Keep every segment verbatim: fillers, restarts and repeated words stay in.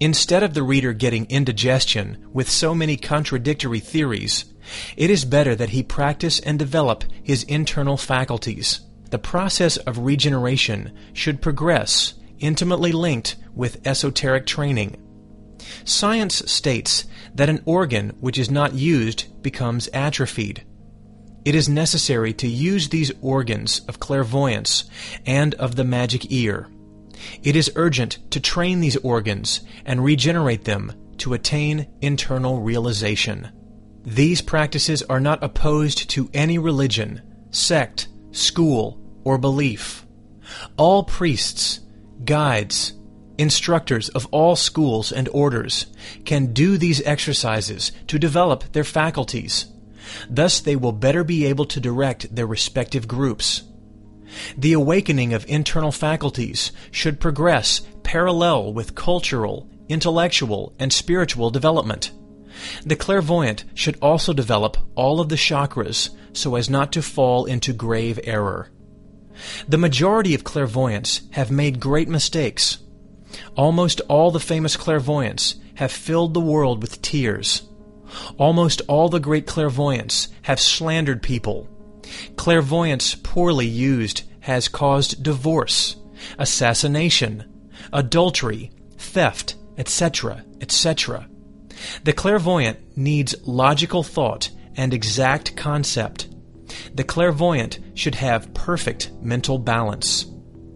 Instead of the reader getting indigestion with so many contradictory theories, it is better that he practice and develop his internal faculties. The process of regeneration should progress, intimately linked with esoteric training. Science states that an organ which is not used becomes atrophied. It is necessary to use these organs of clairvoyance and of the magic ear. It is urgent to train these organs and regenerate them to attain internal realization. These practices are not opposed to any religion, sect, school, or belief. All priests, guides, instructors of all schools and orders can do these exercises to develop their faculties. Thus they will better be able to direct their respective groups. The awakening of internal faculties should progress parallel with cultural, intellectual, and spiritual development. The clairvoyant should also develop all of the chakras so as not to fall into grave error. The majority of clairvoyants have made great mistakes. Almost all the famous clairvoyants have filled the world with tears. Almost all the great clairvoyants have slandered people. Clairvoyance poorly used has caused divorce, assassination, adultery, theft, et cetera, et cetera. The clairvoyant needs logical thought and exact concept. The clairvoyant should have perfect mental balance.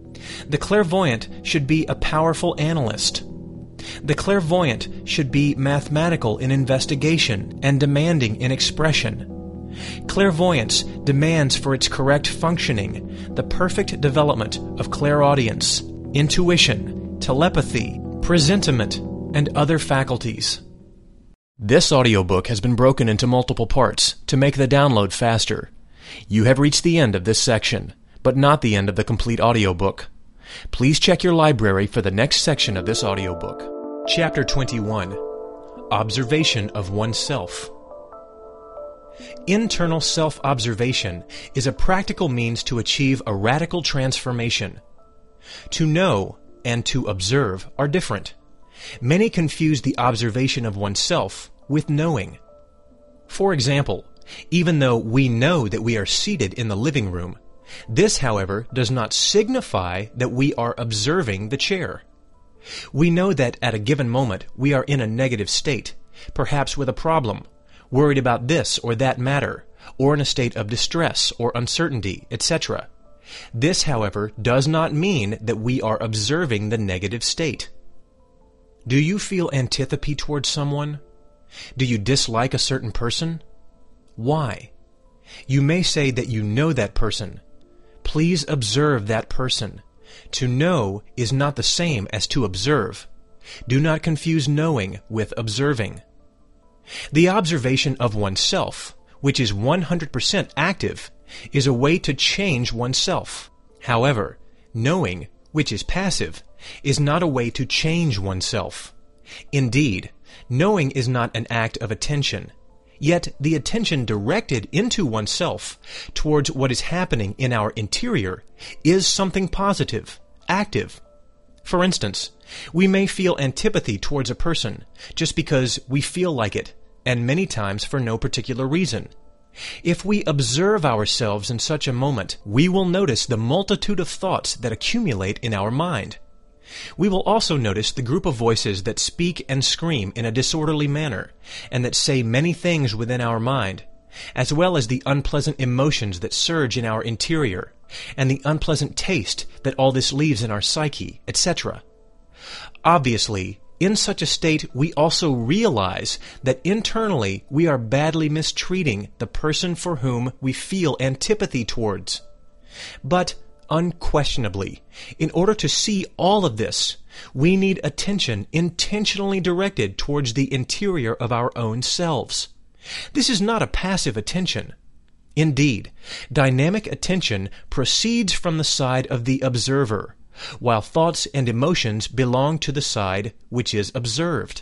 The clairvoyant should be a powerful analyst. The clairvoyant should be mathematical in investigation and demanding in expression. Clairvoyance demands for its correct functioning the perfect development of clairaudience, intuition, telepathy, presentiment, and other faculties. This audiobook has been broken into multiple parts to make the download faster. You have reached the end of this section, but not the end of the complete audiobook. Please check your library for the next section of this audiobook. Chapter twenty-one. Observation of Oneself. Internal self-observation is a practical means to achieve a radical transformation. To know and to observe are different. Many confuse the observation of oneself with knowing. For example, even though we know that we are seated in the living room, this, however, does not signify that we are observing the chair. We know that at a given moment we are in a negative state, perhaps with a problem, worried about this or that matter, or in a state of distress or uncertainty, et cetera. This, however, does not mean that we are observing the negative state. Do you feel antipathy towards someone? Do you dislike a certain person? Why? You may say that you know that person. Please observe that person. To know is not the same as to observe. Do not confuse knowing with observing. The observation of oneself, which is one hundred percent active, is a way to change oneself. However, knowing, which is passive, is not a way to change oneself. Indeed, knowing is not an act of attention. Yet the attention directed into oneself towards what is happening in our interior is something positive, active. For instance, we may feel antipathy towards a person just because we feel like it, and many times for no particular reason. If we observe ourselves in such a moment, we will notice the multitude of thoughts that accumulate in our mind. We will also notice the group of voices that speak and scream in a disorderly manner, and that say many things within our mind, as well as the unpleasant emotions that surge in our interior, and the unpleasant taste that all this leaves in our psyche, et cetera. Obviously, in such a state we also realize that internally we are badly mistreating the person for whom we feel antipathy towards. But unquestionably, in order to see all of this, we need attention intentionally directed towards the interior of our own selves. This is not a passive attention. Indeed, dynamic attention proceeds from the side of the observer, while thoughts and emotions belong to the side which is observed.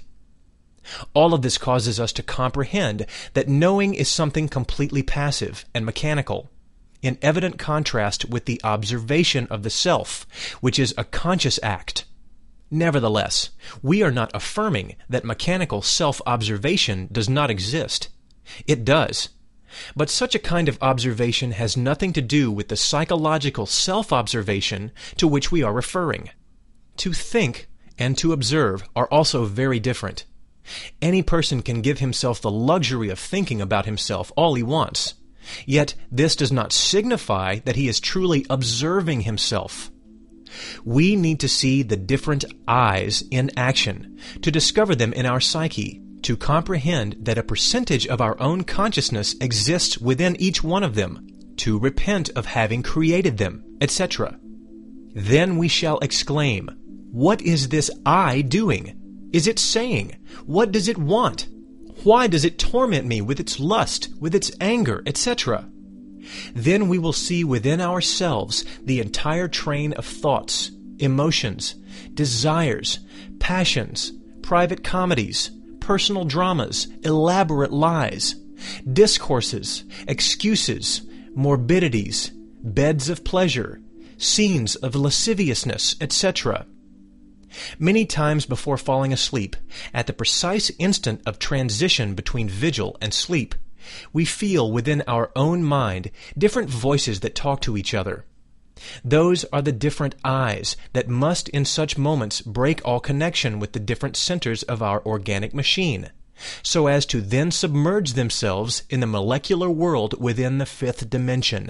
All of this causes us to comprehend that knowing is something completely passive and mechanical, in evident contrast with the observation of the self, which is a conscious act. Nevertheless, we are not affirming that mechanical self-observation does not exist. It does. But such a kind of observation has nothing to do with the psychological self-observation to which we are referring. To think and to observe are also very different. Any person can give himself the luxury of thinking about himself all he wants. Yet this does not signify that he is truly observing himself. We need to see the different I's in action, to discover them in our psyche, to comprehend that a percentage of our own consciousness exists within each one of them, to repent of having created them, et cetera. Then we shall exclaim, "What is this I doing? Is it saying? What does it want? Why does it torment me with its lust, with its anger, et cetera" Then we will see within ourselves the entire train of thoughts, emotions, desires, passions, private comedies, personal dramas, elaborate lies, discourses, excuses, morbidities, beds of pleasure, scenes of lasciviousness, et cetera. Many times before falling asleep, at the precise instant of transition between vigil and sleep, we feel within our own mind different voices that talk to each other. Those are the different I's that must in such moments break all connection with the different centers of our organic machine, so as to then submerge themselves in the molecular world within the fifth dimension.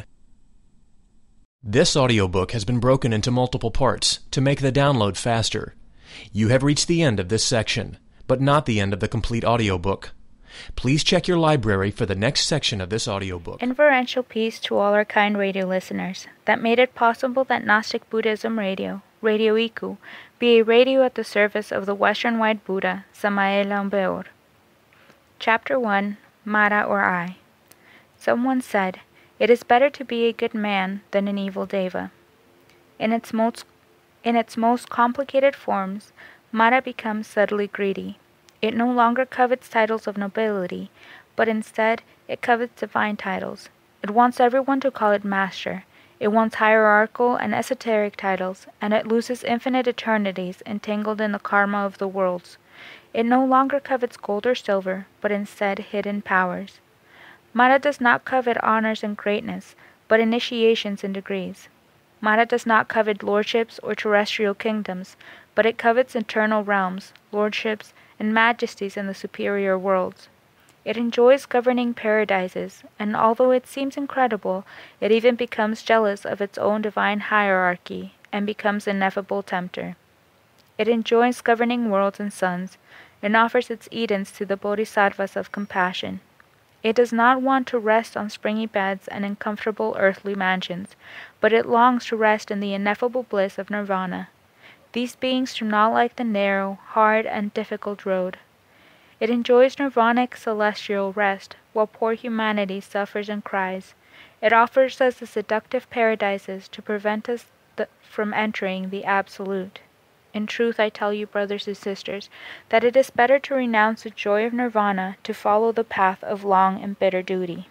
This audiobook has been broken into multiple parts to make the download faster. You have reached the end of this section, but not the end of the complete audiobook. Please check your library for the next section of this audiobook. Inferential peace to all our kind radio listeners that made it possible that Gnostic Buddhism Radio, Radio Iku, be a radio at the service of the Western White Buddha, Samael Aun Weor. Chapter one, Mara or I. Someone said, "It is better to be a good man than an evil deva." In its most, in its most complicated forms, Mara becomes subtly greedy. It no longer covets titles of nobility, but instead it covets divine titles. It wants everyone to call it master. It wants hierarchical and esoteric titles, and it loses infinite eternities entangled in the karma of the worlds. It no longer covets gold or silver, but instead hidden powers. Mara does not covet honors and greatness, but initiations and degrees. Mara does not covet lordships or terrestrial kingdoms, but it covets eternal realms, lordships, and majesties in the superior worlds. It enjoys governing paradises, and although it seems incredible, it even becomes jealous of its own divine hierarchy, and becomes an ineffable tempter. It enjoys governing worlds and suns, and offers its Edens to the bodhisattvas of compassion. It does not want to rest on springy beds and in comfortable earthly mansions, but it longs to rest in the ineffable bliss of nirvana. These beings do not like the narrow, hard, and difficult road. It enjoys nirvanic celestial rest, while poor humanity suffers and cries. It offers us the seductive paradises to prevent us th- from entering the Absolute. In truth, I tell you, brothers and sisters, that it is better to renounce the joy of nirvana to follow the path of long and bitter duty.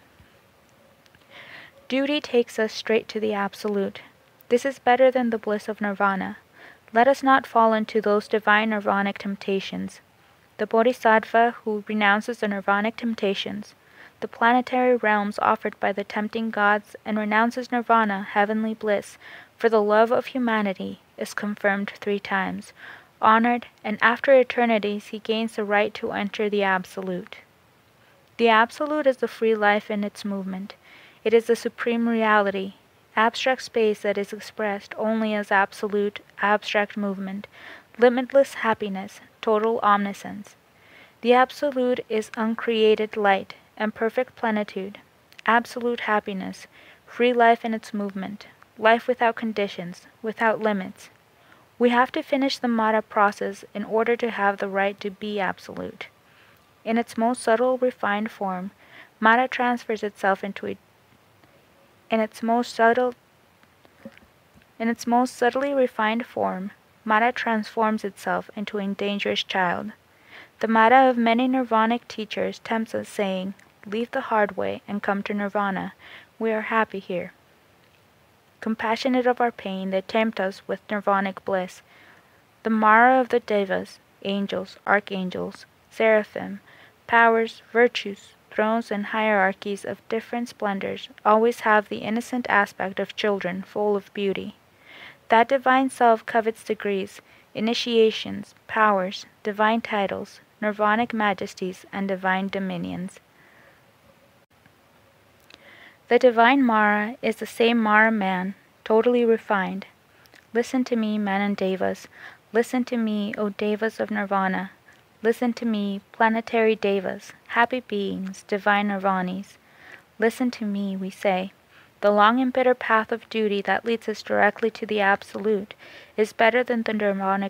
Duty takes us straight to the Absolute. This is better than the bliss of nirvana. Let us not fall into those divine nirvanic temptations. The bodhisattva who renounces the nirvanic temptations, the planetary realms offered by the tempting gods, and renounces nirvana, heavenly bliss, for the love of humanity, is confirmed three times, honored, and after eternities he gains the right to enter the Absolute. The Absolute is the free life in its movement. It is the supreme reality, abstract space that is expressed only as absolute, abstract movement, limitless happiness, total omniscience. The Absolute is uncreated light and perfect plenitude, absolute happiness, free life in its movement, life without conditions, without limits. We have to finish the Mara process in order to have the right to be absolute. In its most subtle, refined form, Mara transfers itself into a In its most subtle, in its most subtly refined form, Mara transforms itself into a dangerous child. The Mara of many nirvanic teachers tempts us, saying, "Leave the hard way and come to nirvana. We are happy here." Compassionate of our pain, they tempt us with nirvanic bliss. The Mara of the Devas, angels, archangels, seraphim, powers, virtues, thrones, and hierarchies of different splendors always have the innocent aspect of children full of beauty. That divine self covets degrees, initiations, powers, divine titles, nirvanic majesties, and divine dominions. The divine Mara is the same Mara man, totally refined. Listen to me, men and devas. Listen to me, O devas of nirvana. Listen to me, planetary devas, happy beings, divine nirvanis. Listen to me, we say. The long and bitter path of duty that leads us directly to the Absolute is better than the nirvanic.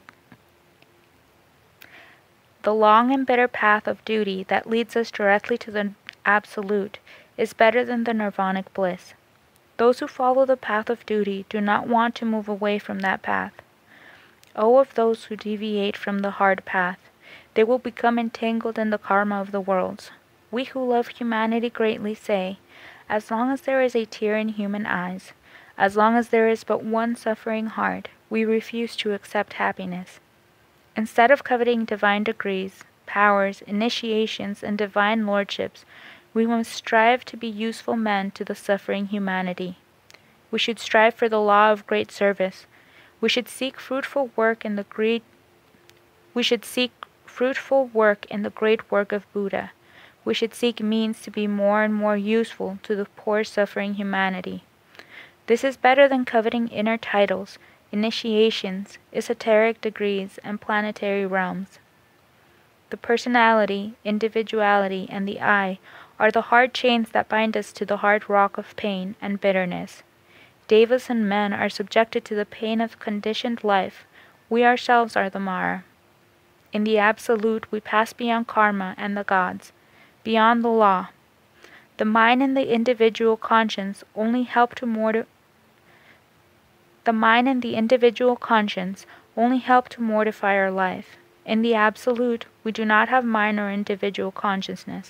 The long and bitter path of duty that leads us directly to the Absolute is better than the nirvanic bliss. Those who follow the path of duty do not want to move away from that path. O of those who deviate from the hard path, they will become entangled in the karma of the worlds. We who love humanity greatly say, as long as there is a tear in human eyes, as long as there is but one suffering heart, we refuse to accept happiness. Instead of coveting divine degrees, powers, initiations, and divine lordships, we must strive to be useful men to the suffering humanity. We should strive for the law of great service. We should seek fruitful work in the great We should seek fruitful work in the great work of Buddha. We should seek means to be more and more useful to the poor suffering humanity. This is better than coveting inner titles, initiations, esoteric degrees, and planetary realms. The personality, individuality, and the I are the hard chains that bind us to the hard rock of pain and bitterness. Devas and men are subjected to the pain of conditioned life. We ourselves are the Mara. In the Absolute we pass beyond karma and the gods, beyond the law. The mind and the individual conscience only help to mortify The mind and the individual conscience only help to mortify our life. In the Absolute, we do not have mind or individual consciousness.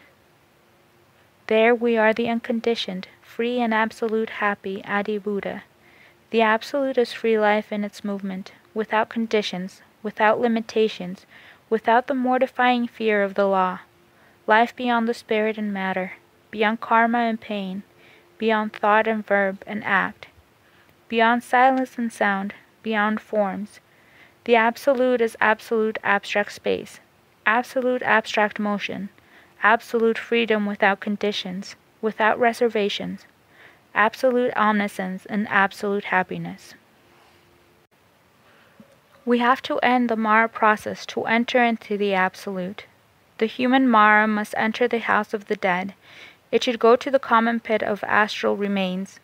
There we are the unconditioned, free and absolute happy Adi Buddha. The Absolute is free life in its movement, without conditions, without limitations, without the mortifying fear of the law. Life beyond the spirit and matter, beyond karma and pain, beyond thought and verb and act, beyond silence and sound, beyond forms. The Absolute is absolute abstract space, absolute abstract motion, absolute freedom without conditions, without reservations, absolute omniscience and absolute happiness. We have to end the Mara process to enter into the Absolute. The human Mara must enter the house of the dead. It should go to the common pit of astral remains.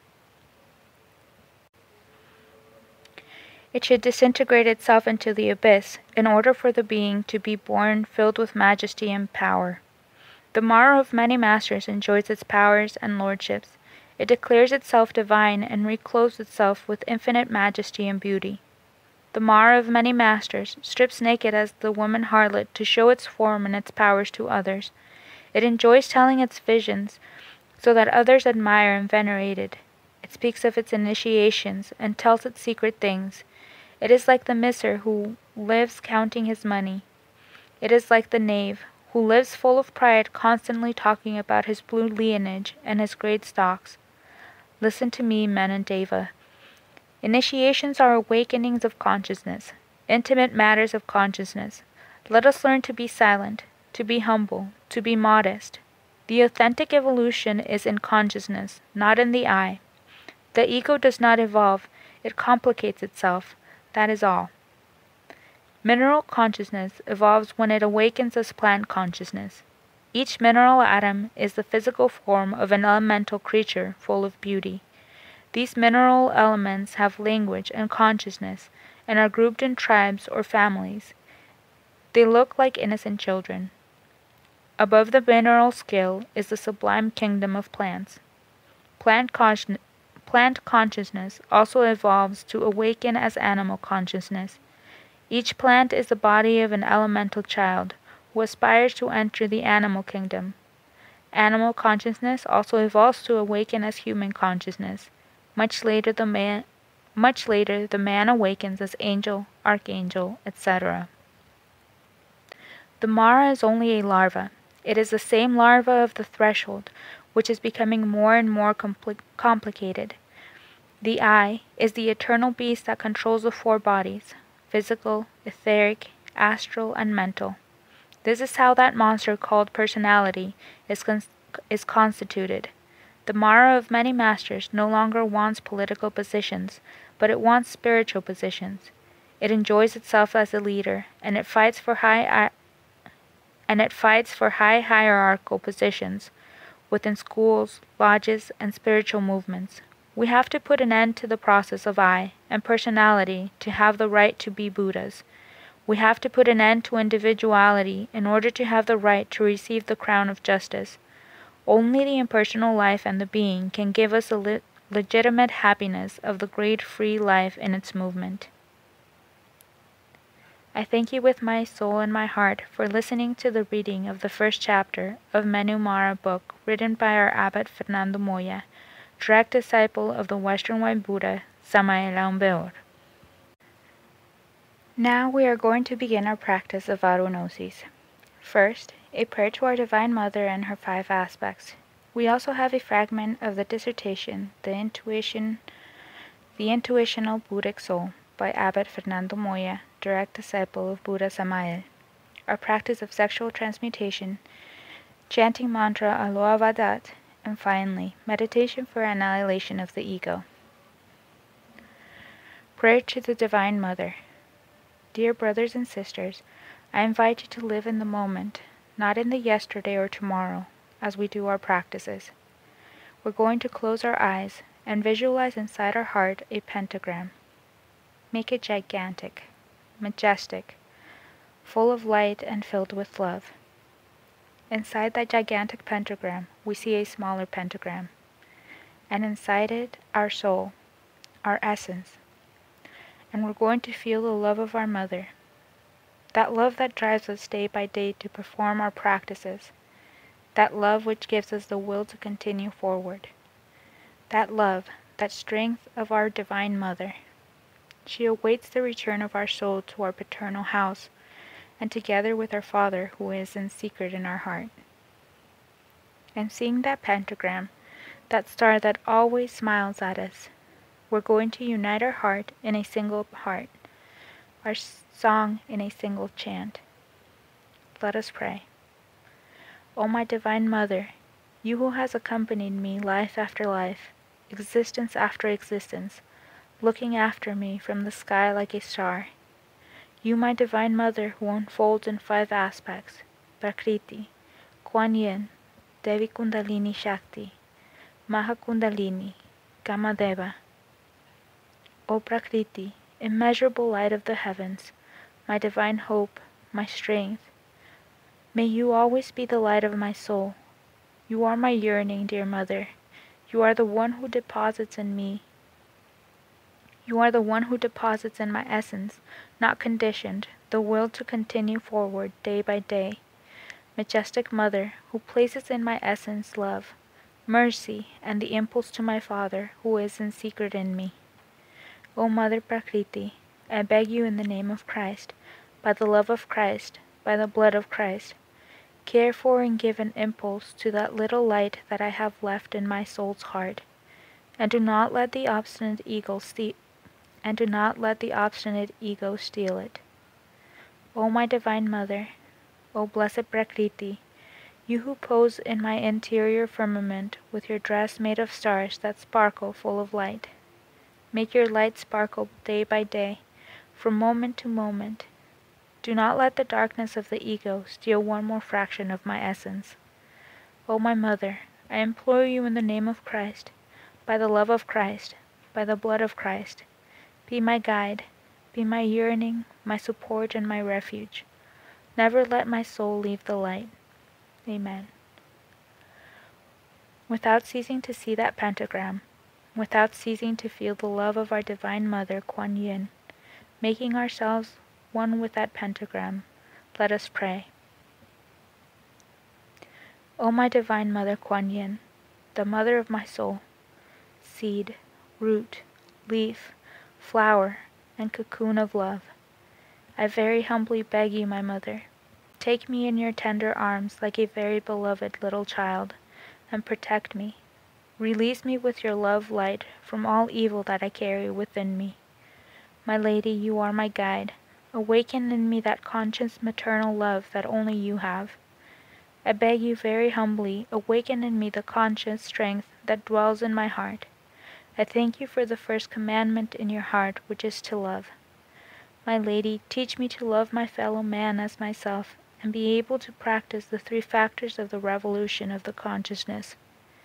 It should disintegrate itself into the abyss in order for the being to be born filled with majesty and power. The Mara of many masters enjoys its powers and lordships. It declares itself divine and reclothes itself with infinite majesty and beauty. The Mara of many masters strips naked as the woman harlot to show its form and its powers to others. It enjoys telling its visions so that others admire and venerate it. It speaks of its initiations and tells its secret things. It is like the miser who lives counting his money. It is like the knave who lives full of pride, constantly talking about his blue lineage and his great stocks. Listen to me, men and deva. Initiations are awakenings of consciousness, intimate matters of consciousness. Let us learn to be silent, to be humble, to be modest. The authentic evolution is in consciousness, not in the I. The ego does not evolve, it complicates itself. That is all. Mineral consciousness evolves when it awakens as plant consciousness. Each mineral atom is the physical form of an elemental creature full of beauty. These mineral elements have language and consciousness and are grouped in tribes or families. They look like innocent children. Above the mineral scale is the sublime kingdom of plants. Plant, con- plant consciousness also evolves to awaken as animal consciousness. Each plant is the body of an elemental child who aspires to enter the animal kingdom. Animal consciousness also evolves to awaken as human consciousness. Much later, the man, Much later, the man awakens as angel, archangel, et cetera. The Mara is only a larva. It is the same larva of the threshold, which is becoming more and more compli complicated. The I is the eternal beast that controls the four bodies, physical, etheric, astral, and mental. This is how that monster called personality is, con is constituted. The Mara of many masters no longer wants political positions, but it wants spiritual positions. It enjoys itself as a leader, and it fights for high and it fights for high hierarchical positions within schools, lodges, and spiritual movements. We have to put an end to the process of I and personality to have the right to be Buddhas. We have to put an end to individuality in order to have the right to receive the crown of justice. Only the impersonal life and the being can give us a le legitimate happiness of the great free life in its movement. I thank you with my soul and my heart for listening to the reading of the first chapter of Menu Mara book written by our Abbot Fernando Moya, direct disciple of the Western White Buddha, Samael Aun Weor. Now we are going to begin our practice of Varu-Gnosis. First, a prayer to our Divine Mother and her five aspects. We also have a fragment of the dissertation, The Intuition, The Intuitional Buddhic Soul, by Abbot Fernando Moya, direct disciple of Buddha Samael. Our practice of sexual transmutation, chanting mantra Aloha Vadat, and finally, meditation for annihilation of the ego. Prayer to the Divine Mother. Dear brothers and sisters, I invite you to live in the moment, not in the yesterday or tomorrow, as we do our practices. We're going to close our eyes and visualize inside our heart a pentagram. Make it gigantic, majestic, full of light and filled with love. Inside that gigantic pentagram, we see a smaller pentagram, and inside it, our soul, our essence. And we're going to feel the love of our Mother, that love that drives us day by day to perform our practices, that love which gives us the will to continue forward, that love, that strength of our Divine Mother. She awaits the return of our soul to our paternal house, and together with our Father who is in secret in our heart. And seeing that pentagram, that star that always smiles at us, we're going to unite our heart in a single heart, our song in a single chant. Let us pray. O my Divine Mother, you who has accompanied me life after life, existence after existence, looking after me from the sky like a star. You, my Divine Mother, who unfolds in five aspects, Prakriti, Kuan Yin, Devi Kundalini Shakti, Maha Kundalini, Kamadeva. O Prakriti, immeasurable light of the heavens, my divine hope, my strength, may you always be the light of my soul. You are my yearning, dear Mother. You are the one who deposits in me. You are the one who deposits in my essence, not conditioned, the will to continue forward day by day. Majestic Mother, who places in my essence love, mercy, and the impulse to my Father, who is in secret in me. O Mother Prakriti, I beg you in the name of Christ, by the love of Christ, by the blood of Christ, care for and give an impulse to that little light that I have left in my soul's heart, and do not let the obstinate ego steal, and do not let the obstinate ego steal it. O my Divine Mother, O Blessed Prakriti, you who pose in my interior firmament with your dress made of stars that sparkle full of light, make your light sparkle day by day, from moment to moment. Do not let the darkness of the ego steal one more fraction of my essence. O my Mother, I implore you in the name of Christ, by the love of Christ, by the blood of Christ, be my guide, be my yearning, my support, and my refuge. Never let my soul leave the light. Amen. Without ceasing to see that pentagram, without ceasing to feel the love of our Divine Mother, Kuan Yin, making ourselves one with that pentagram, let us pray. O my Divine Mother, Kuan Yin, the Mother of my soul, seed, root, leaf, flower, and cocoon of love. I very humbly beg you, my mother, take me in your tender arms like a very beloved little child, and protect me. Release me with your love light from all evil that I carry within me. My lady, you are my guide. Awaken in me that conscious maternal love that only you have. I beg you very humbly, awaken in me the conscious strength that dwells in my heart. I thank you for the first commandment in your heart, which is to love. My lady, teach me to love my fellow man as myself, and be able to practice the three factors of the revolution of the consciousness.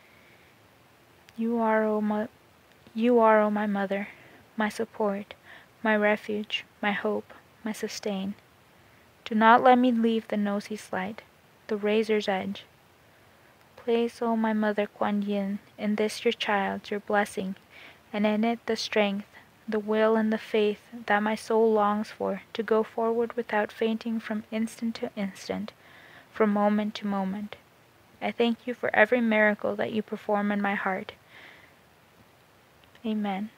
You are, O my, you are, O my mother, my support, my refuge, my hope, my sustain. Do not let me leave the Gnosis light, the razor's edge. Place, O my mother Kuan Yin, in this your child your blessing, and in it the strength, the will and the faith that my soul longs for to go forward without fainting from instant to instant, from moment to moment. I thank you for every miracle that you perform in my heart. Amen.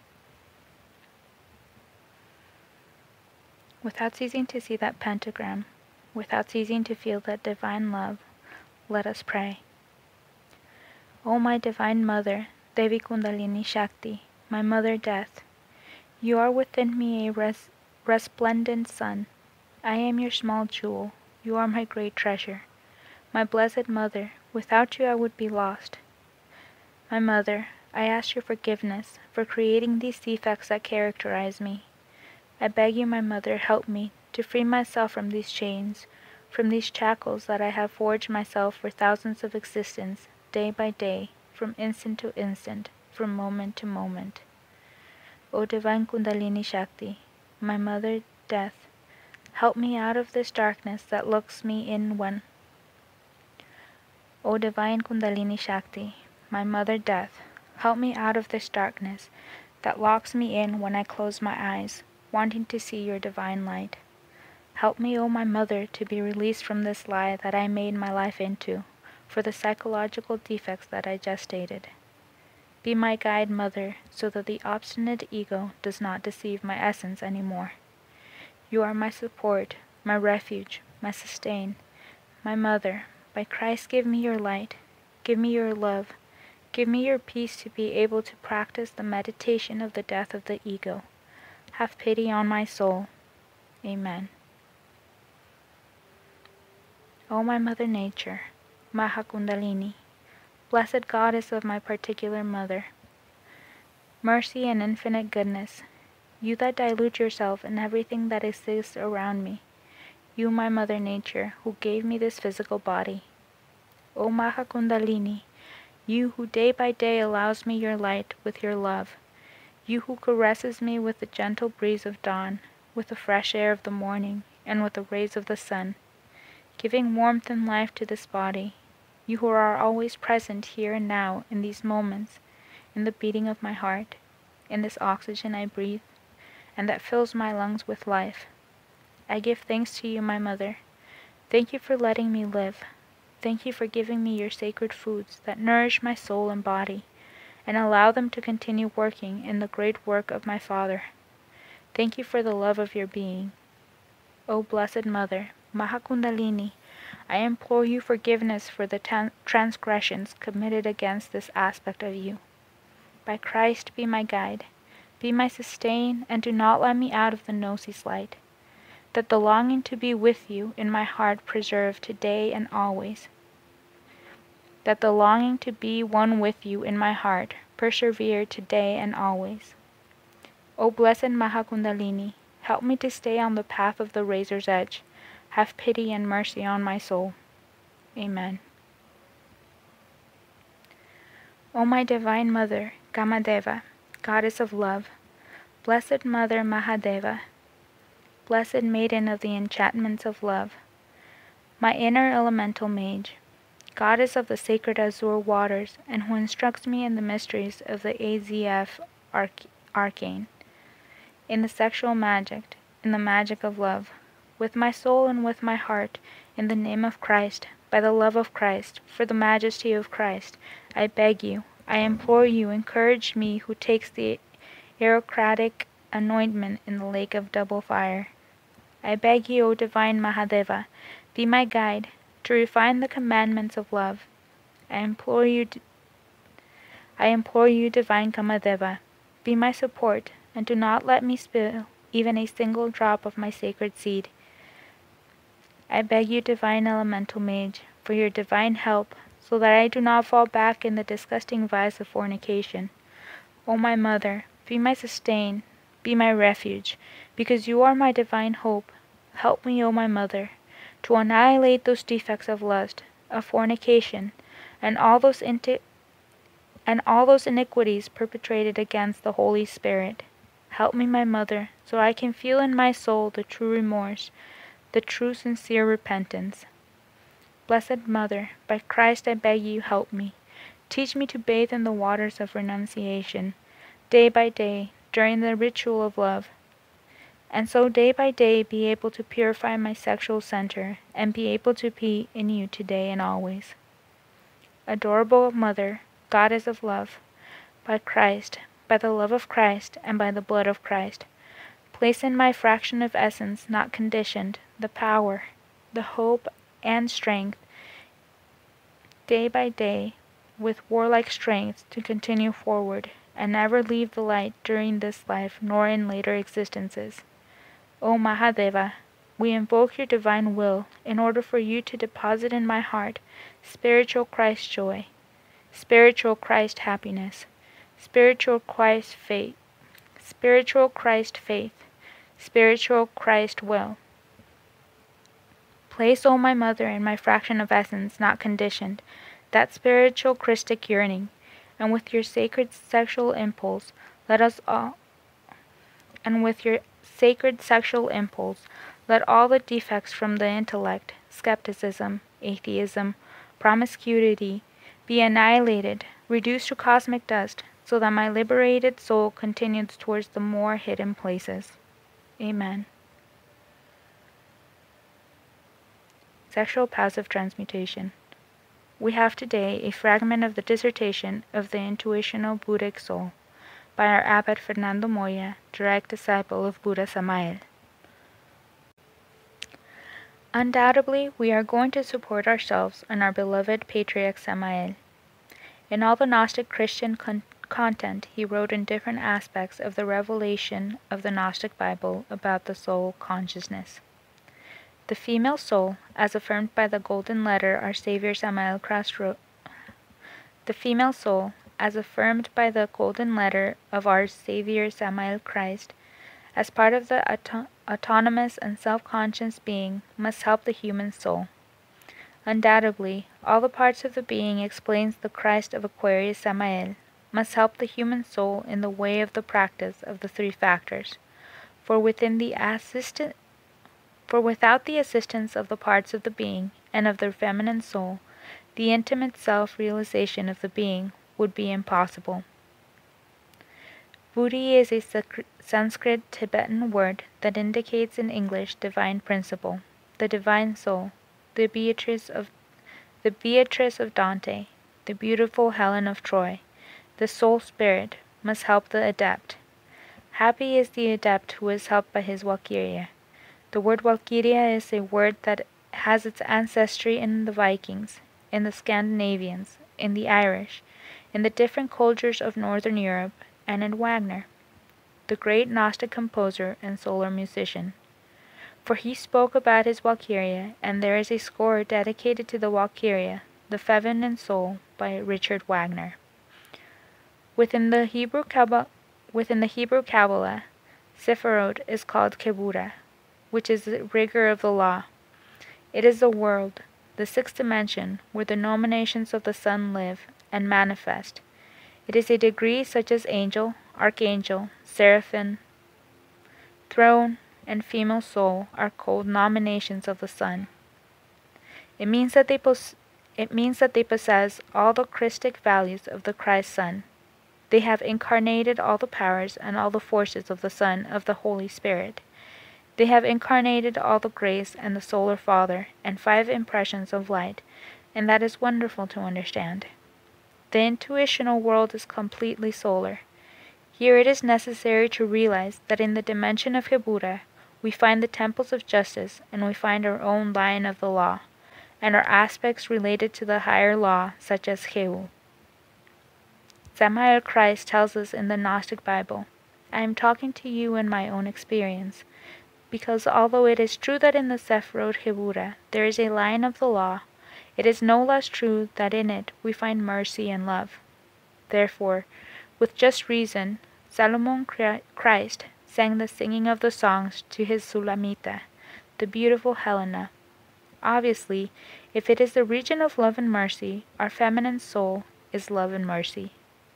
Without ceasing to see that pentagram, without ceasing to feel that divine love, let us pray. O my divine mother, Devi Kundalini Shakti, my mother death, you are within me a res resplendent sun. I am your small jewel. You are my great treasure. My blessed mother, without you I would be lost. My mother, I ask your forgiveness for creating these defects that characterize me. I beg you, my mother, help me to free myself from these chains, from these shackles that I have forged myself for thousands of existence, day by day, from instant to instant, from moment to moment. O divine Kundalini Shakti, my mother death, help me out of this darkness that looks me in when. O divine Kundalini Shakti, my mother death, help me out of this darkness that locks me in when I close my eyes, wanting to see your divine light. Help me, O my mother, to be released from this lie that I made my life into, for the psychological defects that I gestated. Be my guide, mother, so that the obstinate ego does not deceive my essence any more. You are my support, my refuge, my sustain. My mother, by Christ, give me your light, give me your love, give me your peace to be able to practice the meditation of the death of the ego. Have pity on my soul. Amen. O my Mother Nature, Maha Kundalini, blessed goddess of my particular mother, mercy and infinite goodness, you that dilute yourself in everything that exists around me, you my Mother Nature who gave me this physical body. O Maha Kundalini, you who day by day allows me your light with your love, you who caresses me with the gentle breeze of dawn, with the fresh air of the morning, and with the rays of the sun, giving warmth and life to this body, you who are always present here and now in these moments, in the beating of my heart, in this oxygen I breathe, and that fills my lungs with life. I give thanks to you, my mother. Thank you for letting me live. Thank you for giving me your sacred foods that nourish my soul and body, and allow them to continue working in the great work of my Father. Thank you for the love of your being. O Blessed Mother, Maha Kundalini, I implore you forgiveness for the transgressions committed against this aspect of you. By Christ, be my guide, be my sustain, and do not let me out of the Gnosis light, that the longing to be with you in my heart preserve today and always, that the longing to be one with you in my heart persevere today and always. O blessed Maha Kundalini, help me to stay on the path of the razor's edge. Have pity and mercy on my soul. Amen. O my divine mother, Kamadeva, goddess of love, blessed mother Mahadeva, blessed maiden of the enchantments of love, my inner elemental mage, goddess of the sacred azure waters, and who instructs me in the mysteries of the A Z F arc arcane, in the sexual magic, in the magic of love, with my soul and with my heart, in the name of Christ, by the love of Christ, for the majesty of Christ, I beg you, I implore you, encourage me who takes the aristocratic anointment in the lake of double fire. I beg you, O divine Mahadeva, be my guide, to refine the commandments of love. I implore you, I implore you, divine Kamadeva, be my support, and do not let me spill even a single drop of my sacred seed. I beg you, divine elemental mage, for your divine help, so that I do not fall back in the disgusting vice of fornication. O my mother, be my sustain, be my refuge, because you are my divine hope. Help me, O my mother, to annihilate those defects of lust, of fornication, and all those inti- and all those iniquities perpetrated against the Holy Spirit. Help me, my mother, so I can feel in my soul the true remorse, the true sincere repentance. Blessed Mother, by Christ I beg you, help me. Teach me to bathe in the waters of renunciation, day by day, during the ritual of love, and so day by day be able to purify my sexual center, and be able to be in you today and always. Adorable Mother, Goddess of love, by Christ, by the love of Christ, and by the blood of Christ, place in my fraction of essence not conditioned the power, the hope, and strength, day by day, with warlike strength to continue forward, and never leave the light during this life nor in later existences. O Mahadeva, we invoke your divine will in order for you to deposit in my heart spiritual Christ joy, spiritual Christ happiness, spiritual Christ faith, spiritual Christ faith, spiritual Christ will. Place, O my mother, in my fraction of essence not conditioned, that spiritual Christic yearning, and with your sacred sexual impulse, let us all, and with your sacred sexual impulse, let all the defects from the intellect, skepticism, atheism, promiscuity, be annihilated, reduced to cosmic dust, so that my liberated soul continues towards the more hidden places. Amen. Sexual passive transmutation. We have today a fragment of the dissertation of the Intuitional Buddhic Soul by our Abbot Fernando Moya, direct disciple of Buddha Samael. Undoubtedly, we are going to support ourselves on our beloved Patriarch Samael. In all the Gnostic Christian con- content he wrote in different aspects of the revelation of the Gnostic Bible about the soul consciousness. The female soul, as affirmed by the golden letter our Savior Samael Christ wrote, the female soul, as affirmed by the golden letter of our Savior Samael Christ, as part of the auto- autonomous and self-conscious being, must help the human soul. Undoubtedly, all the parts of the being explains the Christ of Aquarius Samael, must help the human soul in the way of the practice of the three factors, for within the assistant For without the assistance of the parts of the being and of the feminine soul, the intimate self-realization of the being would be impossible. Buddhi is a Sanskrit Tibetan word that indicates in English divine principle, the divine soul, the Beatrice of the Beatrice of Dante, the beautiful Helen of Troy, the soul spirit must help the adept. Happy is the adept who is helped by his Valkyria. The word Valkyria is a word that has its ancestry in the Vikings, in the Scandinavians, in the Irish, in the different cultures of Northern Europe, and in Wagner, the great Gnostic composer and solar musician. For he spoke about his Valkyria, and there is a score dedicated to the Valkyria, the feminine soul, by Richard Wagner. Within the Hebrew Kabbalah, within the Hebrew Kabbalah, Sephiroth is called Kebura, which is the rigor of the law. It is the world, the sixth dimension, where the nominations of the sun live and manifest. It is a degree such as angel, archangel, seraphim, throne, and female soul are called nominations of the sun. It means that they pos- it means that they possess all the Christic values of the Christ Son. They have incarnated all the powers and all the forces of the Son of the Holy Spirit. They have incarnated all the grace and the solar Father and five impressions of light, and that is wonderful to understand. The intuitional world is completely solar. Here it is necessary to realize that in the dimension of Gebura, we find the temples of justice, and we find our own lion of the law, and our aspects related to the higher law, such as Heu. Samael Christ tells us in the Gnostic Bible, I am talking to you in my own experience, because although it is true that in the Sephirot Gebura there is a lion of the law, it is no less true that in it we find mercy and love. Therefore, with just reason, Salomon Christ sang the singing of the songs to his Sulamita, the beautiful Helena. Obviously, if it is the region of love and mercy, our feminine soul is love and mercy.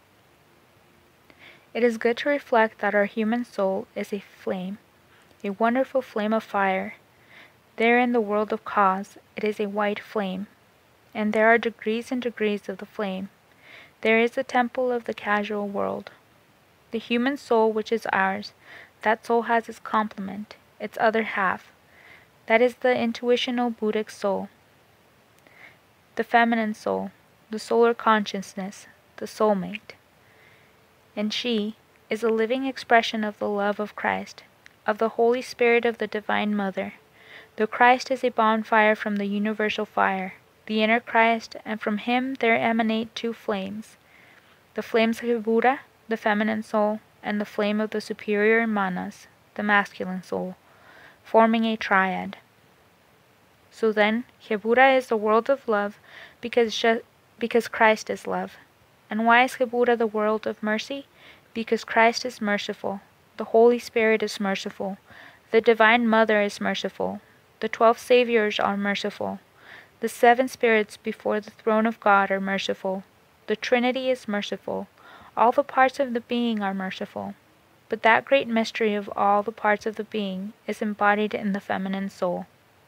It is good to reflect that our human soul is a flame, a wonderful flame of fire. There in the world of cause, it is a white flame, and there are degrees and degrees of the flame. There is the temple of the casual world. The human soul which is ours, that soul has its complement, its other half. That is the intuitional Buddhic soul, the feminine soul, the solar consciousness, the soulmate. And she is a living expression of the love of Christ, of the Holy Spirit of the Divine Mother. The Christ is a bonfire from the universal fire, the inner Christ, and from him there emanate two flames, the flames of Gebura, the feminine soul, and the flame of the superior Manas, the masculine soul, forming a triad. So then, Gebura is the world of love because, ju- because Christ is love. And why is Gebura the world of mercy? Because Christ is merciful, the Holy Spirit is merciful, the Divine Mother is merciful, the twelve Saviors are merciful, the seven spirits before the throne of God are merciful, the Trinity is merciful, all the parts of the being are merciful. But that great mystery of all the parts of the being is embodied in the feminine soul.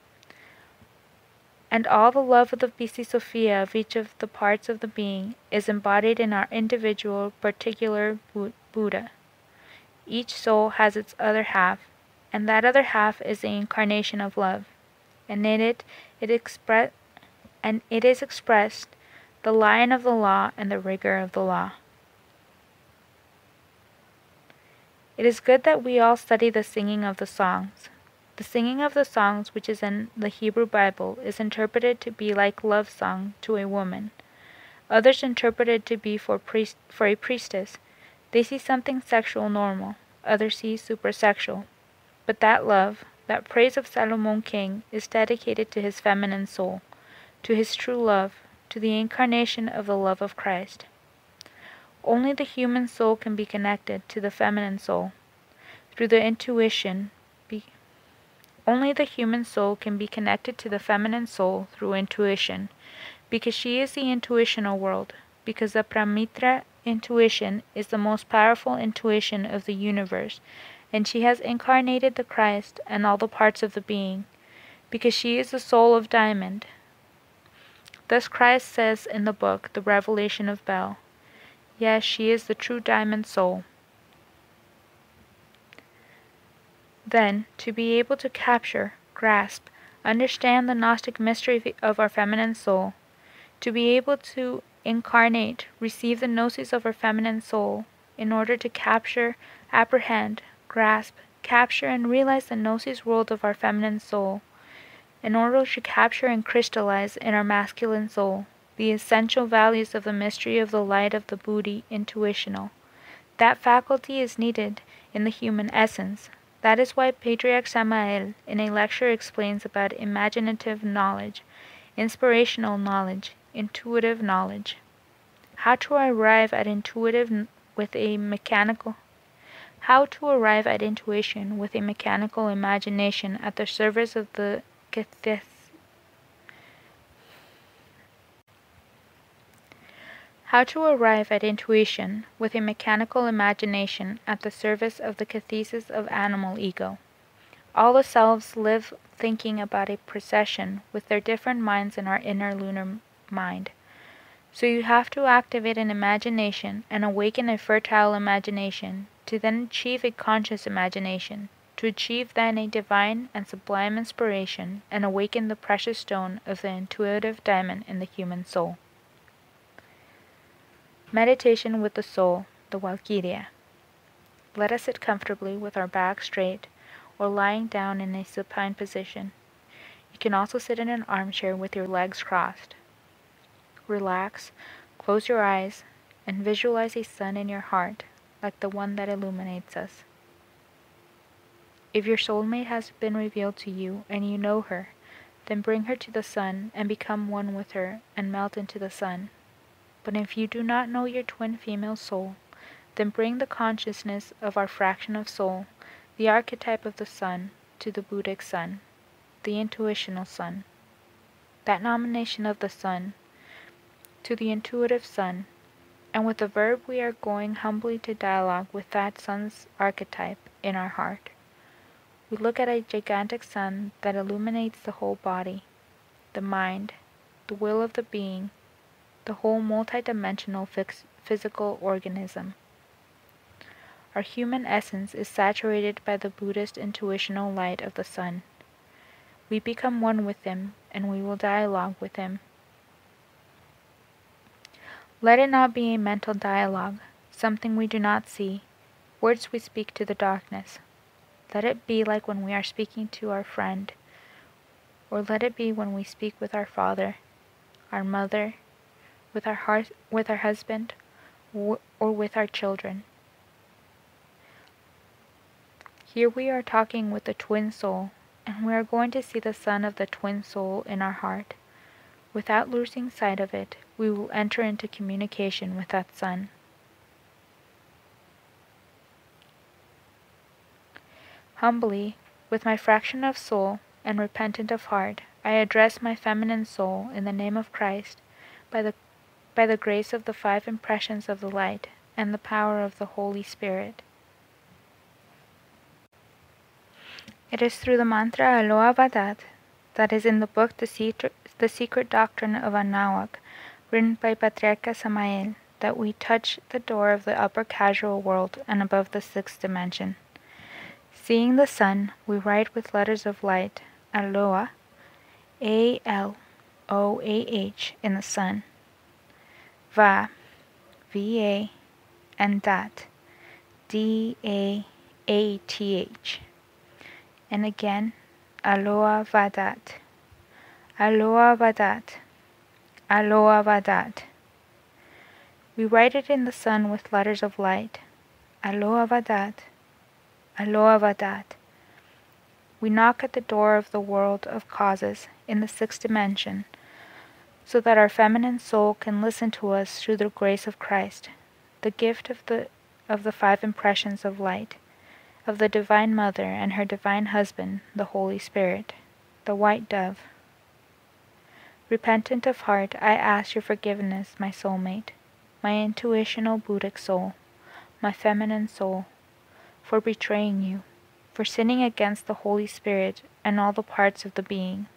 And all the love of the Bisi Sophia of each of the parts of the being is embodied in our individual, particular Buddha. Each soul has its other half, and that other half is the incarnation of love, and in it, it expre- and it is expressed the lion of the law and the rigor of the law. It is good that we all study the singing of the songs. The singing of the songs which is in the Hebrew Bible is interpreted to be like love song to a woman. Others interpret it to be for, priest, for a priestess. They see something sexual normal. Others see supersexual. But that love, that praise of Salomon King, is dedicated to his feminine soul, to his true love, to the incarnation of the love of Christ. Only the human soul can be connected to the feminine soul through the intuition. Be- Only the human soul can be connected to the feminine soul through intuition, because she is the intuitional world, because the Pramitra intuition is the most powerful intuition of the universe, and she has incarnated the Christ and all the parts of the being, because she is the soul of diamond. Thus Christ says in the book, The Revelation of Bel, yes, she is the true diamond soul. Then, to be able to capture, grasp, understand the Gnostic mystery of our feminine soul, to be able to incarnate, receive the gnosis of our feminine soul, in order to capture, apprehend, grasp, capture, and realize the gnosis world of our feminine soul, in order to capture and crystallize in our masculine soul the essential values of the mystery of the light of the Buddhi intuitional. That faculty is needed in the human essence. That is why Patriarch Samael in a lecture explains about imaginative knowledge, inspirational knowledge, intuitive knowledge. How to arrive at intuitive with a mechanical how to arrive at intuition with a mechanical imagination at the service of the Catheth How to arrive at intuition with a mechanical imagination at the service of the cathesis of animal ego. All the selves live thinking about a procession with their different minds in our inner lunar mind. So you have to activate an imagination and awaken a fertile imagination, to then achieve a conscious imagination, to achieve then a divine and sublime inspiration, and awaken the precious stone of the intuitive diamond in the human soul. Meditation with the soul, the Valkyria. Let us sit comfortably with our back straight or lying down in a supine position. You can also sit in an armchair with your legs crossed. Relax, close your eyes, and visualize a sun in your heart like the one that illuminates us. If your soulmate has been revealed to you and you know her, then bring her to the sun and become one with her and melt into the sun. But if you do not know your twin female soul, then bring the consciousness of our fraction of soul, the archetype of the sun, to the Buddhic sun, the intuitional sun. That nomination of the sun to the intuitive sun, and with the verb we are going humbly to dialogue with that sun's archetype in our heart. We look at a gigantic sun that illuminates the whole body, the mind, the will of the being, the whole multidimensional physical organism. Our human essence is saturated by the Buddhist intuitional light of the sun. We become one with him, and we will dialogue with him. Let it not be a mental dialogue, something we do not see, words we speak to the darkness. Let it be like when we are speaking to our friend, or let it be when we speak with our father, our mother, with our heart, with our husband, or with our children. Here we are talking with the twin soul, and we are going to see the sun of the twin soul in our heart. Without losing sight of it, we will enter into communication with that sun. Humbly, with my fraction of soul and repentant of heart, I address my feminine soul in the name of Christ, by the, by the grace of the five impressions of the light and the power of the Holy Spirit. It is through the mantra Aloha Vadat that is in the book The Secret, the Secret Doctrine of Anáhuac, written by Patriarca Samael, that we touch the door of the upper casual world and above the sixth dimension. Seeing the sun, we write with letters of light, Aloha, A L O A H in the sun, Va, V A, and Dat, D A A T H. And again, Aloha Vadat, Aloha Vadat, Aloha Vadat. We write it in the sun with letters of light, Aloha Vadat, Aloha Vadat. We knock at the door of the world of causes in the sixth dimension, so that our feminine soul can listen to us through the grace of Christ, the gift of the of the five impressions of light, of the Divine Mother and her Divine Husband, the Holy Spirit, the White Dove. Repentant of heart, I ask your forgiveness, my soulmate, my intuitional Buddhic soul, my feminine soul, for betraying you, for sinning against the Holy Spirit and all the parts of the being.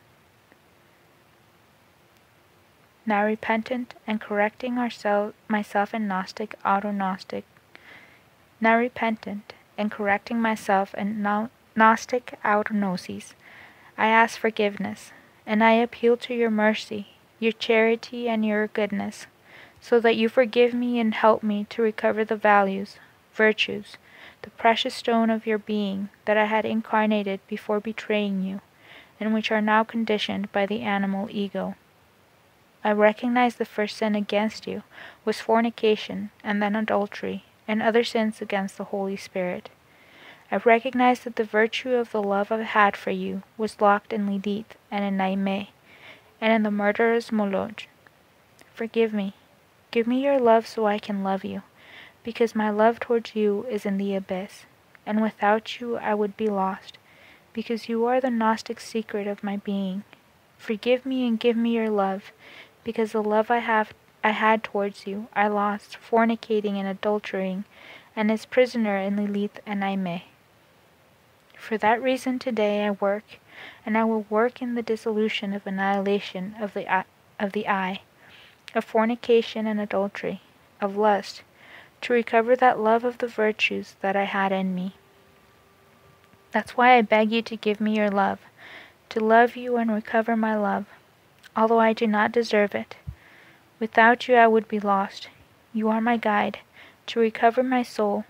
Now repentant and correcting ourselves, myself and Gnostic, auto-Gnostic, now repentant and correcting myself and Gnostic auto-Gnosis, I ask forgiveness, and I appeal to your mercy, your charity, and your goodness, so that you forgive me and help me to recover the values, virtues, the precious stone of your being that I had incarnated before betraying you, and which are now conditioned by the animal ego. I recognize the first sin against you was fornication, and then adultery, and other sins against the Holy Spirit. I recognize that the virtue of the love I had for you was locked in Lidith and in Naime, and in the murderer's Moloch. Forgive me. Give me your love so I can love you, because my love towards you is in the abyss, and without you I would be lost, because you are the Gnostic secret of my being. Forgive me and give me your love, because the love I have I had towards you I lost fornicating and adultering, and is prisoner in Lilith and Naime. For that reason today I work, and I will work in the dissolution of annihilation of the of the I, of fornication and adultery, of lust, to recover that love of the virtues that I had in me. That's why I beg you to give me your love, to love you and recover my love, although I do not deserve it. Without you I would be lost. You are my guide, to recover my soul,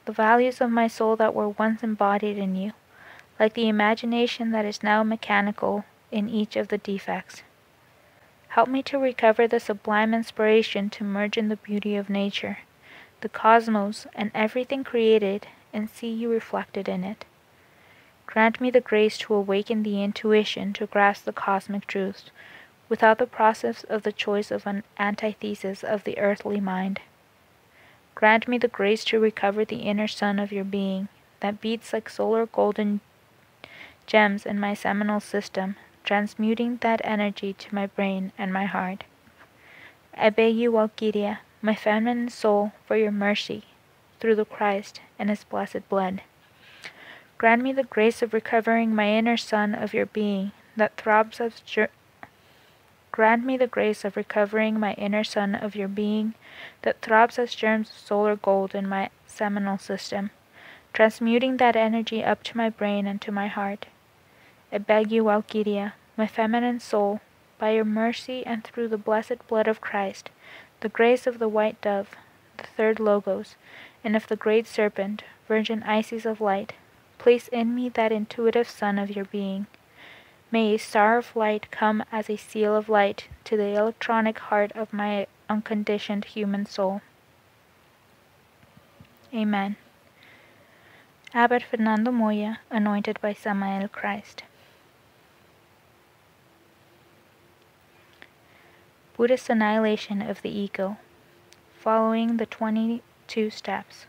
the values of my soul that were once embodied in you, like the imagination that is now mechanical in each of the defects. Help me to recover the sublime inspiration to merge in the beauty of nature, the cosmos, and everything created, and see you reflected in it. Grant me the grace to awaken the intuition to grasp the cosmic truths, without the process of the choice of an antithesis of the earthly mind. Grant me the grace to recover the inner sun of your being, that beats like solar golden gems in my seminal system, transmuting that energy to my brain and my heart. I beg you, Walkiria, my feminine soul, for your mercy, through the Christ and his blessed blood. Grant me the grace of recovering my inner sun of your being, that throbs as ger- Grant me the grace of recovering my inner sun of your being, that throbs as germs of solar gold in my seminal system, transmuting that energy up to my brain and to my heart. I beg you, Walkiria, my feminine soul, by your mercy and through the blessed blood of Christ, the grace of the white dove, the third Logos, and of the great serpent, Virgin Isis of light, place in me that intuitive sun of your being. May a star of light come as a seal of light to the electronic heart of my unconditioned human soul. Amen. Abbot Fernando Moya, anointed by Samael Christ. Buddhist annihilation of the ego, following the twenty-two steps.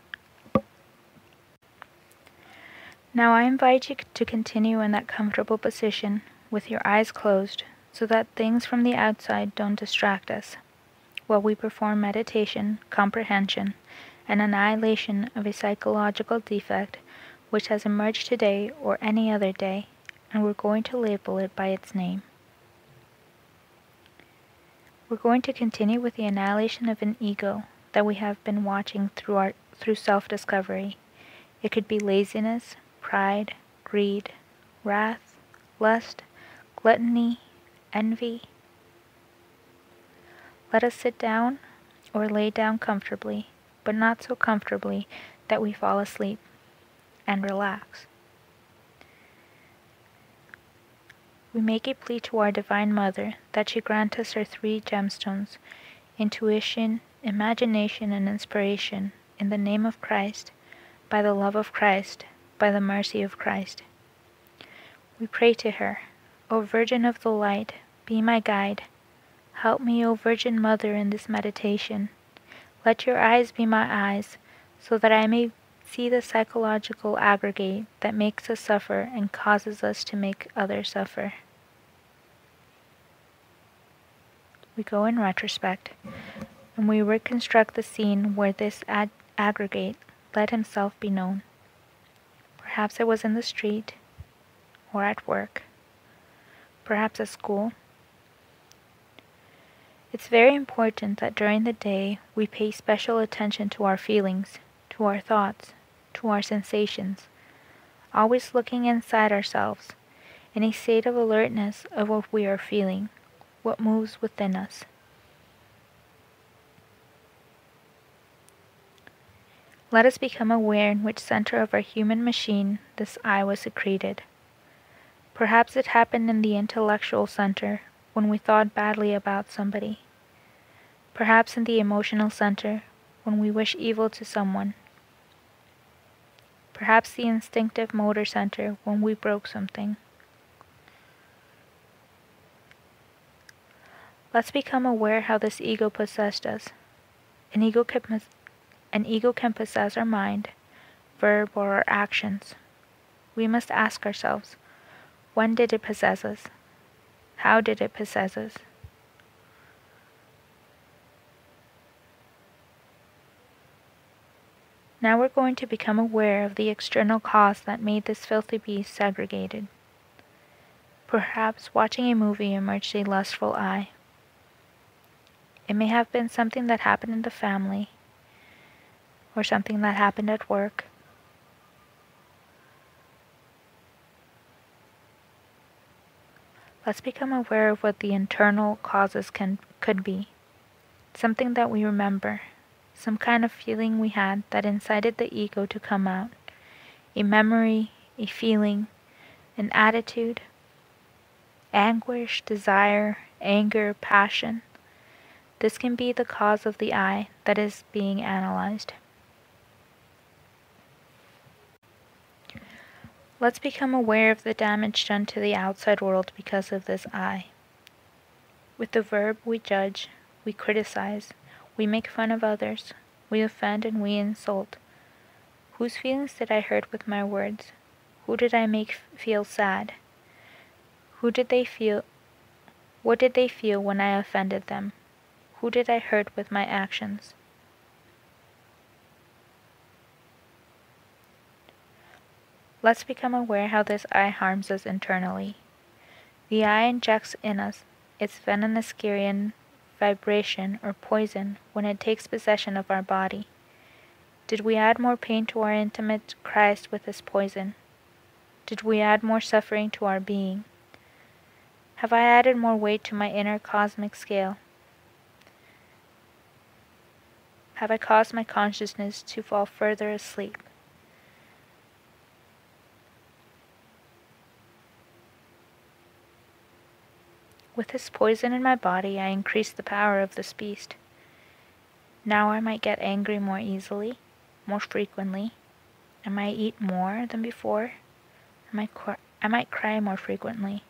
Now I invite you to continue in that comfortable position with your eyes closed so that things from the outside don't distract us while we perform meditation, comprehension, and annihilation of a psychological defect which has emerged today or any other day, and we're going to label it by its name. We're going to continue with the annihilation of an ego that we have been watching through our through self-discovery. It could be laziness, pride, greed, wrath, lust, gluttony, envy. Let us sit down or lay down comfortably, but not so comfortably that we fall asleep, and relax. We make a plea to our Divine Mother that she grant us her three gemstones, intuition, imagination, and inspiration, in the name of Christ, by the love of Christ, by the mercy of Christ. We pray to her, O Virgin of the Light, be my guide. Help me, O Virgin Mother, in this meditation. Let your eyes be my eyes, so that I may see the psychological aggregate that makes us suffer and causes us to make others suffer. We go in retrospect, and we reconstruct the scene where this ag- aggregate let himself be known. Perhaps it was in the street, or at work, perhaps at school. It's very important that during the day we pay special attention to our feelings, to our thoughts, to our sensations, always looking inside ourselves, in a state of alertness of what we are feeling, what moves within us. Let us become aware in which center of our human machine this I was secreted. Perhaps it happened in the intellectual center when we thought badly about somebody. Perhaps in the emotional center when we wish evil to someone. Perhaps the instinctive motor center when we broke something. Let's become aware how this ego possessed us. An ego can, pos- an ego can possess our mind, verb, or our actions. We must ask ourselves, when did it possess us? How did it possess us? Now we're going to become aware of the external cause that made this filthy beast segregated. Perhaps watching a movie emerged a lustful eye. It may have been something that happened in the family, or something that happened at work. Let's become aware of what the internal causes can could be. Something that we remember, some kind of feeling we had that incited the ego to come out, a memory, a feeling, an attitude, anguish, desire, anger, passion. This can be the cause of the I that is being analyzed. Let's become aware of the damage done to the outside world because of this I. With the verb we judge, we criticize, we make fun of others, we offend and we insult. Whose feelings did I hurt with my words? Who did I make feel sad? Who did they feel? What did they feel when I offended them? Who did I hurt with my actions? Let's become aware how this I harms us internally. The I injects in us its venomous Girian vibration or poison when it takes possession of our body. Did we add more pain to our intimate Christ with this poison? Did we add more suffering to our being? Have I added more weight to my inner cosmic scale? Have I caused my consciousness to fall further asleep? With this poison in my body, I increase the power of this beast. Now I might get angry more easily, more frequently. I might eat more than before. I might, cry, I might cry more frequently,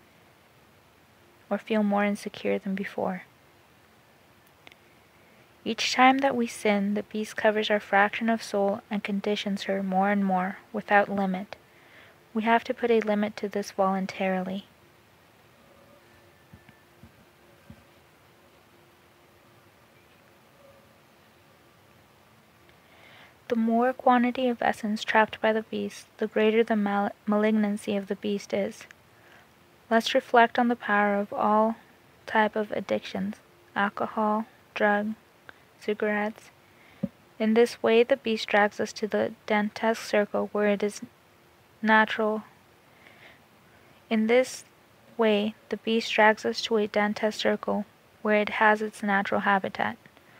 or feel more insecure than before. Each time that we sin, the beast covers our fraction of soul and conditions her more and more, without limit. We have to put a limit to this voluntarily. The more quantity of essence trapped by the beast, the greater the mal- malignancy of the beast is. Let's reflect on the power of all type of addictions, alcohol, drug, cigarettes. In this way, the beast drags us to the dantesque circle where it is natural. In this way, the beast drags us to a dantesque circle where it has its natural habitat.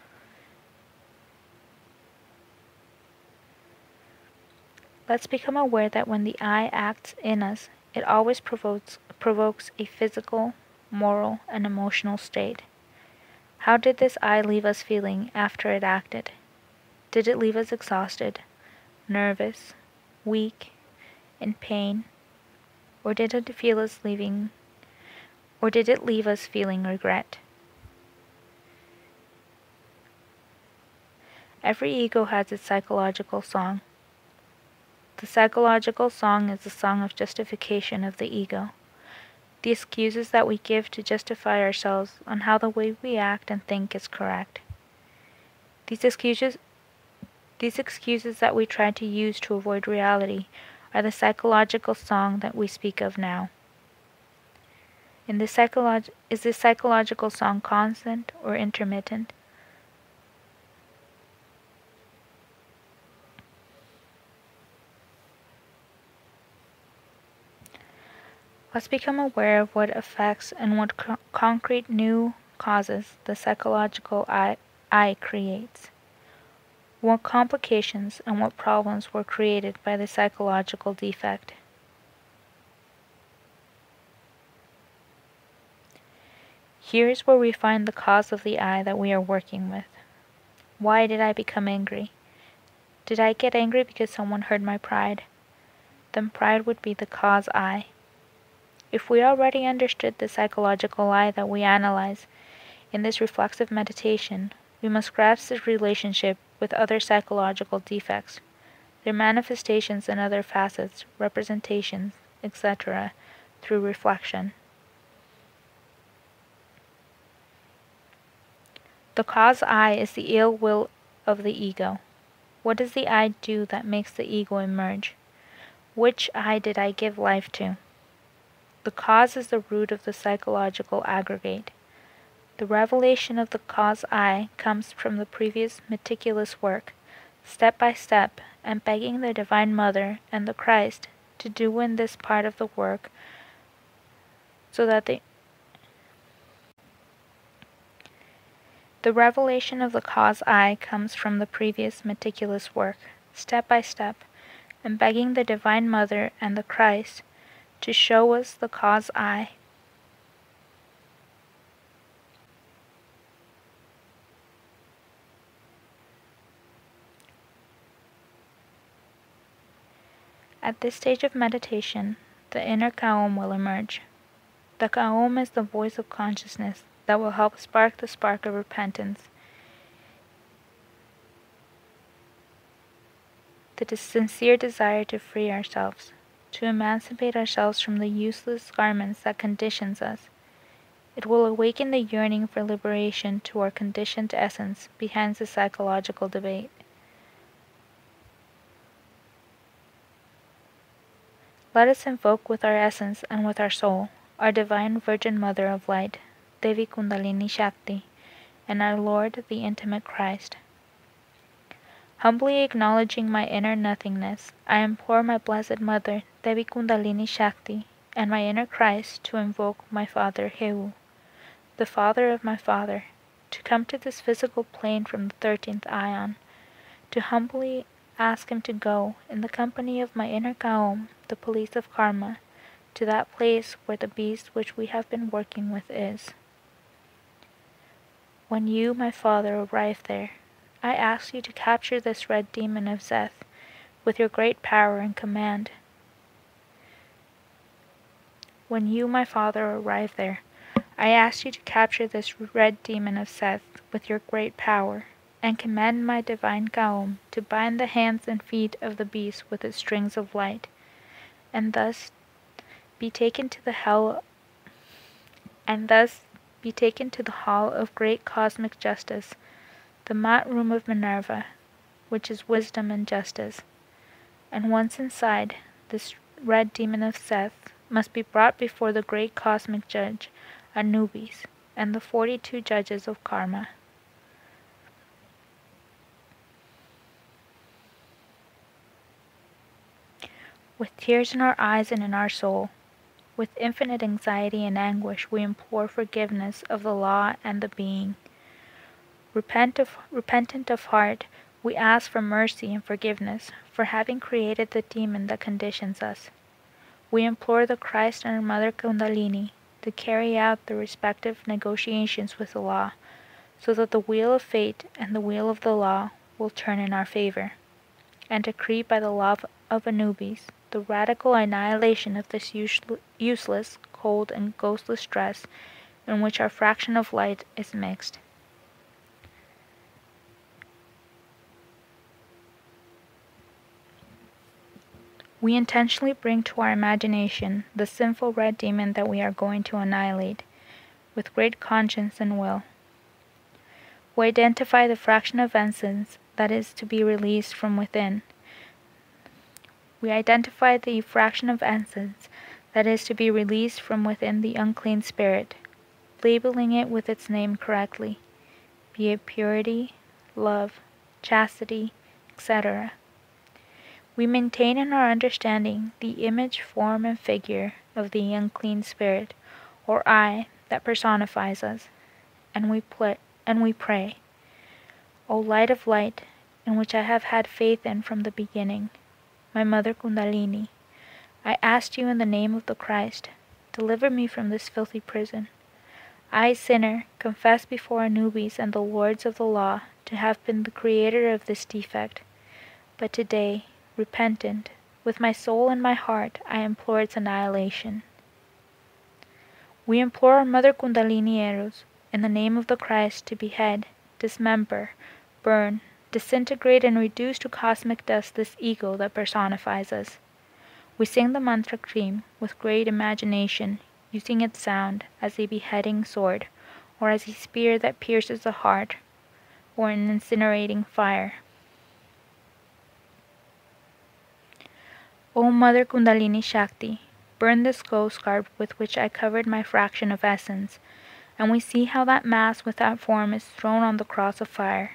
Let's become aware that when the I acts in us, it always provokes, provokes a physical, moral, and emotional state. How did this I leave us feeling after it acted? Did it leave us exhausted, nervous, weak, in pain, or did it feel us leaving, or did it leave us feeling regret? Every ego has its psychological song. The psychological song is the song of justification of the ego, the excuses that we give to justify ourselves on how the way we act and think is correct. These excuses, these excuses that we try to use to avoid reality are the psychological song that we speak of now. In this psycholog- is this psychological song constant or intermittent? Let's become aware of what effects and what co- concrete new causes the psychological I, I creates. What complications and what problems were created by the psychological defect. Here is where we find the cause of the I that we are working with. Why did I become angry? Did I get angry because someone hurt my pride? Then pride would be the cause I. If we already understood the psychological I that we analyze in this reflexive meditation, we must grasp the relationship with other psychological defects, their manifestations and other facets, representations, et cetera, through reflection. The cause I is the ill will of the ego. What does the I do that makes the ego emerge? Which I did I give life to? The cause is the root of the psychological aggregate. The revelation of the cause I comes from the previous meticulous work, step by step, and begging the Divine Mother and the Christ to do in this part of the work so that the The revelation of the cause I comes from the previous meticulous work, step by step, and begging the Divine Mother and the Christ to show us the cause I. At this stage of meditation, the inner Kaom will emerge. The Kaom is the voice of consciousness that will help spark the spark of repentance. The sincere desire to free ourselves, to emancipate ourselves from the useless garments that conditions us. It will awaken the yearning for liberation to our conditioned essence behind the psychological debate. Let us invoke with our essence and with our soul our Divine Virgin Mother of Light, Devi Kundalini Shakti, and our Lord, the Intimate Christ. Humbly acknowledging my inner nothingness, I implore my Blessed Mother, Devi Kundalini Shakti, and my inner Christ to invoke my Father Heu, the Father of my Father, to come to this physical plane from the thirteenth Ion, to humbly ask him to go, in the company of my inner Kaom, the police of karma, to that place where the beast which we have been working with is. When you, my Father, arrive there, I ask you to capture this red demon of Seth with your great power and command. When you, my Father, arrive there, I ask you to capture this red demon of Seth with your great power, and command my divine Kaom to bind the hands and feet of the beast with its strings of light, and thus be taken to the hell, and thus be taken to the hall of great cosmic justice, the mat room of Minerva, which is wisdom and justice. And once inside, this red demon of Seth must be brought before the great cosmic judge, Anubis, and the forty-two judges of karma. With tears in our eyes and in our soul, with infinite anxiety and anguish, we implore forgiveness of the law and the being. Repent of, repentant of heart, we ask for mercy and forgiveness for having created the demon that conditions us. We implore the Christ and our Mother Kundalini to carry out the respective negotiations with the law, so that the wheel of fate and the wheel of the law will turn in our favor, and decree by the law of Anubis the radical annihilation of this useless, cold, and ghostless stress in which our fraction of light is mixed. We intentionally bring to our imagination the sinful red demon that we are going to annihilate, with great conscience and will. We identify the fraction of essence that is to be released from within. We identify the fraction of essence that is to be released from within the unclean spirit, labeling it with its name correctly, be it purity, love, chastity, et cetera. We maintain in our understanding the image, form, and figure of the unclean spirit, or I, that personifies us, and we, pl- and we pray, O light of light, in which I have had faith in from the beginning, my Mother Kundalini, I ask you in the name of the Christ, deliver me from this filthy prison. I, sinner, confess before Anubis and the lords of the law to have been the creator of this defect, but today, repentant, with my soul and my heart, I implore its annihilation. We implore our Mother Kundalini Eros, in the name of the Christ, to behead, dismember, burn, disintegrate, and reduce to cosmic dust this ego that personifies us. We sing the mantra Krim with great imagination, using its sound as a beheading sword, or as a spear that pierces the heart, or an incinerating fire. O Mother Kundalini Shakti, burn this ghost garb with which I covered my fraction of essence, and we see how that mass without form is thrown on the cross of fire.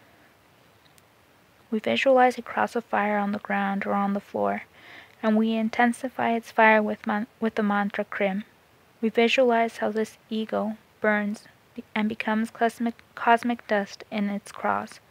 We visualize a cross of fire on the ground or on the floor, and we intensify its fire with, man- with the mantra Krim. We visualize how this ego burns, and becomes cosmic, cosmic dust in its cross.